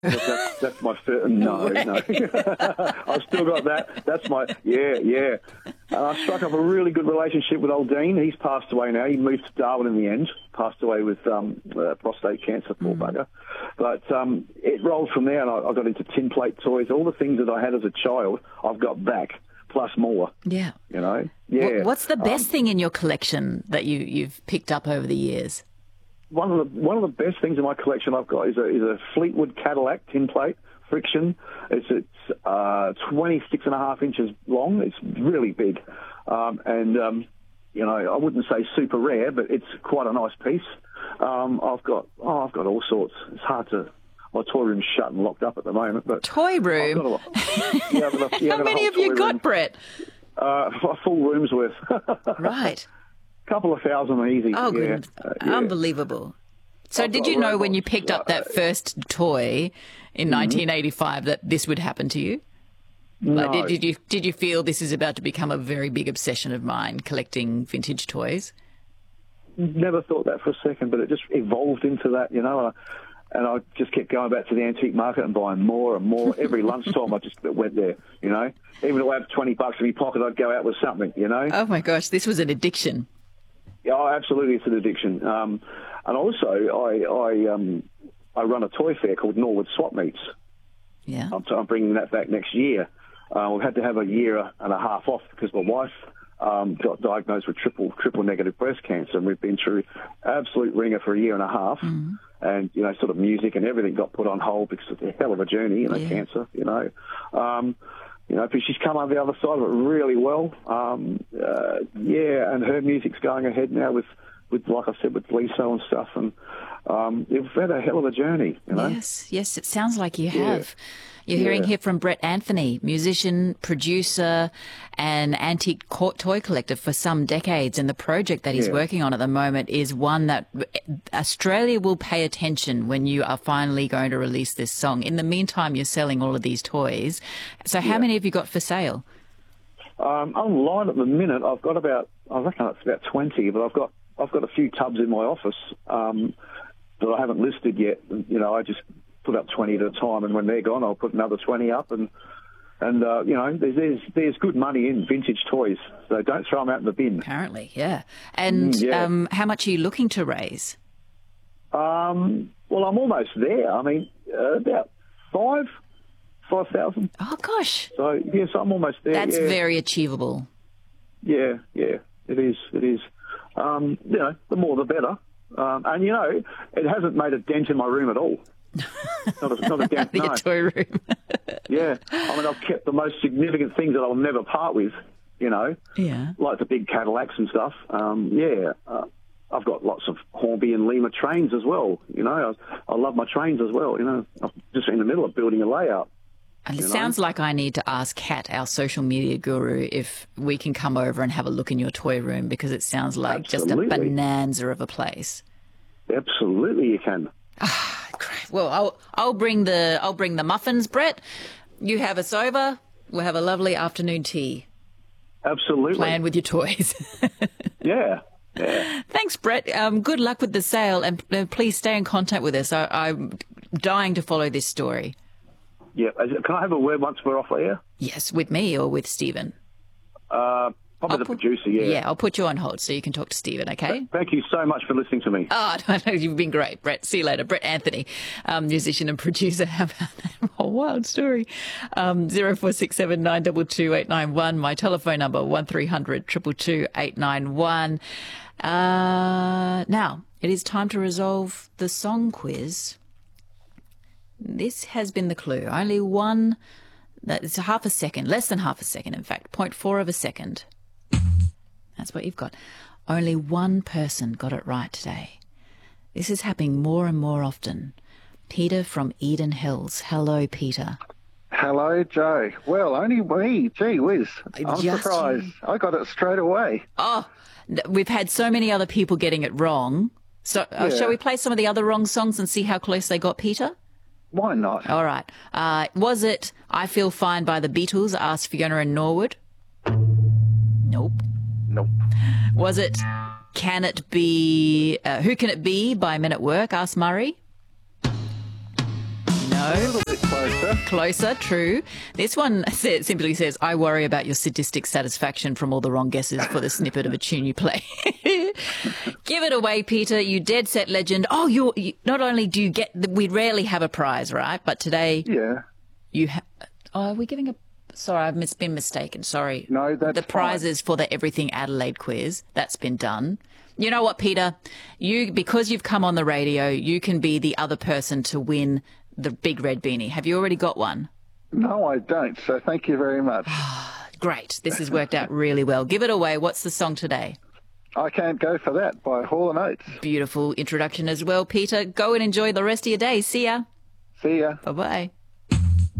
That's my first. No. I've still got that. That's my, yeah. I struck up a really good relationship with old Dean. He's passed away now. He moved to Darwin in the end. Passed away with prostate cancer, poor bugger. But it rolled from there, and I got into tin plate toys. All the things that I had as a child, I've got back, plus more. Yeah. You know? Yeah. What's the best thing in your collection that you've picked up over the years? One of the best things in my collection I've got is a Fleetwood Cadillac tin plate friction. It's 26.5 inches long. It's really big, and you know, I wouldn't say super rare, but it's quite a nice piece. I've got all sorts. It's hard to. My toy room's shut and locked up at the moment. But toy room. How many have you got, Brett? A full room's worth. Right. Couple of thousand easy. Oh, goodness. Unbelievable. So did you know when you picked up that first toy in 1985 that this would happen to you? No. Like, did you feel this is about to become a very big obsession of mine, collecting vintage toys? Never thought that for a second, but it just evolved into that, you know. And I just kept going back to the antique market and buying more and more. Every lunchtime I just went there, you know. Even if I had $20 in my pocket, I'd go out with something, you know. Oh, my gosh, this was an addiction. Yeah, absolutely, it's an addiction. And also, I run a toy fair called Norwood Swap Meets. Yeah. I'm bringing that back next year. We've had to have a year and a half off because my wife got diagnosed with triple negative breast cancer, and we've been through absolute ringer for a year and a half. Mm. And, you know, sort of music and everything got put on hold because of the hell of a journey, you know, cancer, you know. You know, but she's come on the other side of it really well. And her music's going ahead now with like I said, with Lisa and stuff. And you've had a hell of a journey, you know. Yes, it sounds like you have. You're hearing here from Brett Anthony, musician, producer, and antique toy collector for some decades. And the project that he's working on at the moment is one that Australia will pay attention when you are finally going to release this song. In the meantime, you're selling all of these toys. So how many have you got for sale? Online at the minute, I've got I reckon it's about 20, but I've got a few tubs in my office that I haven't listed yet. You know, I just put up 20 at a time, and when they're gone, I'll put another 20 up. And you know, there's good money in vintage toys, so don't throw them out in the bin. Apparently, yeah. And how much are you looking to raise? Well, I'm almost there. I mean, about 5,000. Oh gosh. So yes, I'm almost there. That's very achievable. Yeah, it is. You know, the more the better. And you know, it hasn't made a dent in my room at all. Not a dent. Your toy room. Yeah, I mean, I've kept the most significant things that I'll never part with. You know, like the big Cadillacs and stuff. I've got lots of Hornby and Lima trains as well. You know, I love my trains as well. You know, I'm just in the middle of building a layout. And it sounds like I need to ask Kat, our social media guru, if we can come over and have a look in your toy room, because it sounds like just a bonanza of a place. Absolutely, you can. Great. Well, I'll bring the muffins, Brett. You have us over. We'll have a lovely afternoon tea. Absolutely. Plan with your toys. Yeah. Thanks, Brett. Good luck with the sale, and please stay in contact with us. I'm dying to follow this story. Yeah. Can I have a word once we're off air? Yes, with me or with Stephen? Probably the producer, yeah. I'll put you on hold so you can talk to Stephen, okay? Thank you so much for listening to me. Oh, no, you've been great, Brett. See you later. Brett Anthony, musician and producer. How about that? A wild story. 0467 922 891. My telephone number, 1300 222 891. Now, it is time to resolve the song quiz. This has been the clue. Only one, it's half a second, less than half a second, in fact, 0.4 of a second. That's what you've got. Only one person got it right today. This is happening more and more often. Peter from Eden Hills. Hello, Peter. Hello, Joe. Well, only me. Gee whiz. I'm surprised. I got it straight away. Oh, we've had so many other people getting it wrong. So shall we play some of the other wrong songs and see how close they got, Peter? Why not? All right. Was it I Feel Fine by the Beatles? Asked Fiona and Norwood. Nope. Was it Can It Be, Who Can It Be by Men at Work? Asked Murray. No. A little bit closer. Closer, true. This one simply says, I worry about your sadistic satisfaction from all the wrong guesses for the snippet of a tune you play. Give it away, Peter, you dead set legend. Oh, you not only do you get, we rarely have a prize, right? But today, Yeah. you are we giving a, sorry, I've been mistaken, sorry. No, that's the prize is for the Everything Adelaide quiz. That's been done. You know what, Peter? Because you've come on the radio, you can be the other person to win the big red beanie. Have you already got one? No, I don't. So thank you very much. Great. This has worked out really well. Give it away. What's the song today? I Can't Go For That by Hall & Oates. Beautiful introduction as well, Peter. Go and enjoy the rest of your day. See ya. See ya. Bye-bye.